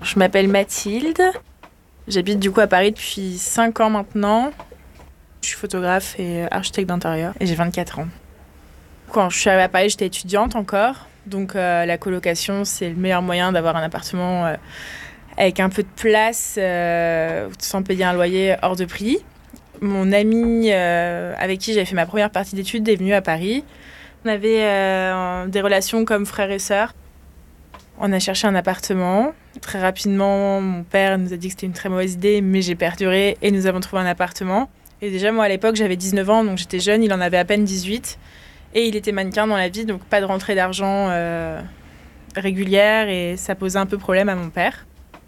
Je m'appelle Mathilde. J'habite du coup à Paris depuis 5 ans maintenant. Je suis photographe et architecte d'intérieur et j'ai 24 ans. Quand je suis arrivée à Paris, j'étais étudiante encore. Donc la colocation, c'est le meilleur moyen d'avoir un appartement avec un peu de place sans payer un loyer hors de prix. Mon ami avec qui j'avais fait ma première partie d'études est venu à Paris. On avait des relations comme frères et sœurs. On a cherché un appartement. Très rapidement, mon père nous a dit que c'était une très mauvaise idée, mais j'ai perduré et nous avons trouvé un appartement. Et déjà, moi, à l'époque, j'avais 19 ans, donc j'étais jeune, il en avait à peine 18. Et il était mannequin dans la vie, donc pas de rentrée d'argent régulière, et ça posait un peu problème à mon père.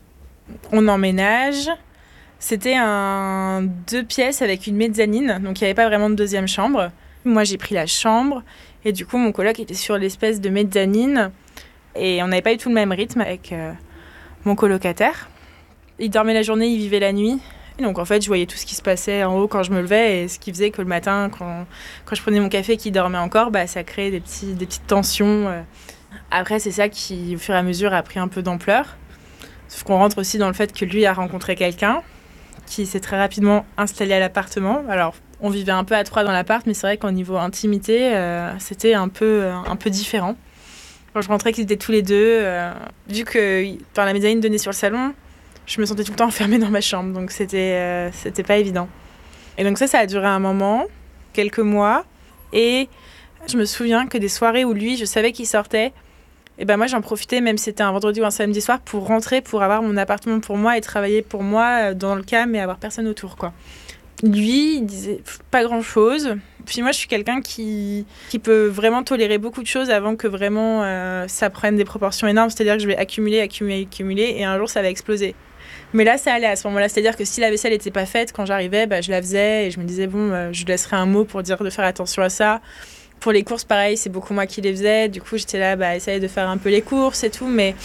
On emménage. C'était un 2 pièces avec une mezzanine, donc il n'y avait pas vraiment de deuxième chambre. Moi, j'ai pris la chambre, et du coup, mon coloc était sur l'espèce de mezzanine. Et on n'avait pas du tout le même rythme avec mon colocataire. Il dormait la journée, il vivait la nuit. Et donc en fait, je voyais tout ce qui se passait en haut quand je me levais, et ce qui faisait que le matin, quand je prenais mon café et qu'il dormait encore, ça créait des petites tensions. Après, c'est ça qui, au fur et à mesure, a pris un peu d'ampleur. Sauf qu'on rentre aussi dans le fait que lui a rencontré quelqu'un qui s'est très rapidement installé à l'appartement. Alors, on vivait un peu à 3 dans l'appart, mais c'est vrai qu'au niveau intimité, c'était un peu différent. Quand je rentrais, qu'ils étaient tous les deux, vu que la mezzanine donnait sur le salon, je me sentais tout le temps enfermée dans ma chambre, donc c'était pas évident. Et donc ça a duré un moment, quelques mois, et je me souviens que des soirées où lui, je savais qu'il sortait, et moi j'en profitais, même si c'était un vendredi ou un samedi soir, pour rentrer, pour avoir mon appartement pour moi et travailler pour moi dans le calme et avoir personne autour, quoi. Lui, il disait pas grand-chose. Puis moi, je suis quelqu'un qui peut vraiment tolérer beaucoup de choses avant que vraiment ça prenne des proportions énormes. C'est-à-dire que je vais accumuler, et un jour, ça va exploser. Mais là, ça allait à ce moment-là. C'est-à-dire que si la vaisselle n'était pas faite, quand j'arrivais, je la faisais et je me disais, je laisserai un mot pour dire de faire attention à ça. Pour les courses, pareil, c'est beaucoup moi qui les faisais. Du coup, j'étais là, essayer de faire un peu les courses et tout, mais...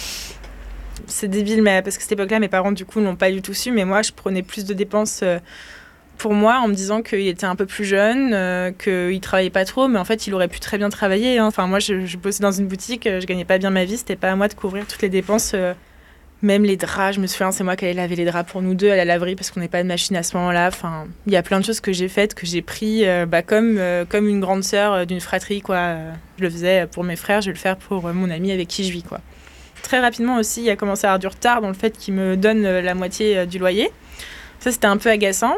C'est débile, mais parce que cette époque-là, mes parents, du coup, l'ont pas du tout su. Mais moi, je prenais plus de dépenses... pour moi, en me disant qu'il était un peu plus jeune, qu'il travaillait pas trop, mais en fait, il aurait pu très bien travailler. Enfin, moi, je bossais dans une boutique, je gagnais pas bien ma vie, c'était pas à moi de couvrir toutes les dépenses. Même les draps, je me souviens, c'est moi qui allais laver les draps pour nous deux à la laverie parce qu'on n'avait pas de machine à ce moment-là. Enfin, il y a plein de choses que j'ai faites, que j'ai pris comme une grande sœur d'une fratrie, quoi. Je le faisais pour mes frères, je vais le faire pour mon ami avec qui je vis, quoi. Très rapidement aussi, il a commencé à avoir du retard dans le fait qu'il me donne la moitié du loyer. Ça, c'était un peu agaçant.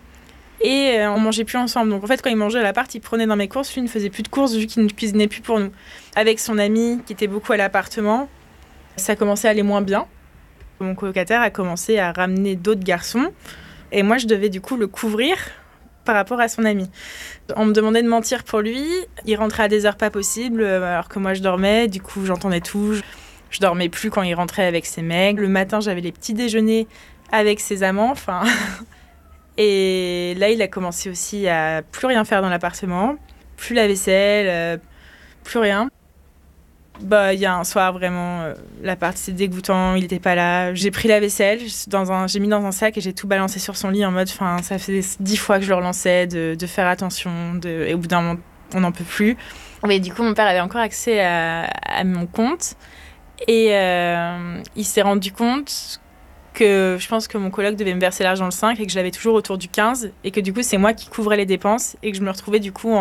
Et on mangeait plus ensemble. Donc en fait, quand il mangeait à l'appart, il prenait dans mes courses. Lui ne faisait plus de courses vu qu'il ne cuisinait plus pour nous. Avec son ami qui était beaucoup à l'appartement, ça commençait à aller moins bien. Mon colocataire a commencé à ramener d'autres garçons. Et moi, je devais du coup le couvrir par rapport à son ami. On me demandait de mentir pour lui. Il rentrait à des heures pas possibles alors que moi, je dormais. Du coup, j'entendais tout. Je dormais plus quand il rentrait avec ses mecs. Le matin, j'avais les petits déjeuners avec ses amants. Enfin... Et là, il a commencé aussi à plus rien faire dans l'appartement, plus la vaisselle, plus rien. Il y a un soir, vraiment, l'appart, c'est dégoûtant, il n'était pas là. J'ai pris la vaisselle, j'ai mis dans un sac et j'ai tout balancé sur son lit en mode, ça faisait 10 fois que je le relançais de faire attention, et au bout d'un moment, on n'en peut plus. Mais du coup, mon père avait encore accès à mon compte et il s'est rendu compte que je pense que mon coloc devait me verser l'argent le 5 et que je l'avais toujours autour du 15 et que du coup c'est moi qui couvrais les dépenses et que je me retrouvais du coup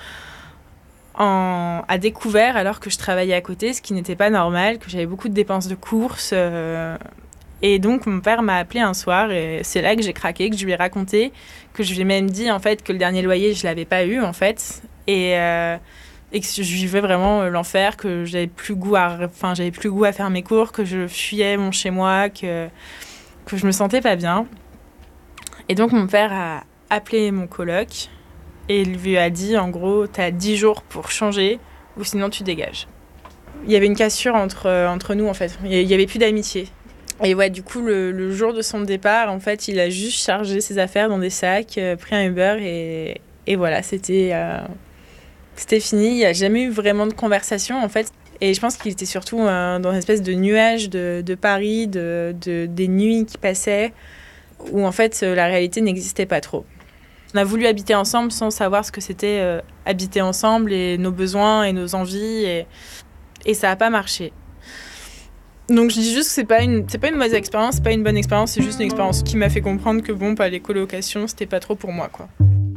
à découvert alors que je travaillais à côté, ce qui n'était pas normal, que j'avais beaucoup de dépenses de courses et donc mon père m'a appelé un soir et c'est là que j'ai craqué, que je lui ai raconté, que je lui ai même dit en fait que le dernier loyer je l'avais pas eu en fait et que je vivais vraiment l'enfer, que j'avais plus goût à faire mes cours, que je fuyais mon chez moi, que je me sentais pas bien. Et donc mon père a appelé mon coloc et il lui a dit en gros t'as 10 jours pour changer ou sinon tu dégages. Il y avait une cassure entre nous en fait, il y avait plus d'amitié. Et ouais, du coup le jour de son départ en fait il a juste chargé ses affaires dans des sacs, pris un Uber et voilà, c'était fini. Il n'y a jamais eu vraiment de conversation, en fait. Et je pense qu'il était surtout dans une espèce de nuage de Paris, des nuits qui passaient, où, en fait, la réalité n'existait pas trop. On a voulu habiter ensemble sans savoir ce que c'était habiter ensemble et nos besoins et nos envies. Et ça n'a pas marché. Donc je dis juste que c'est pas une mauvaise expérience, c'est pas une bonne expérience, c'est juste une expérience qui m'a fait comprendre que bon, les colocations, c'était pas trop pour moi, quoi.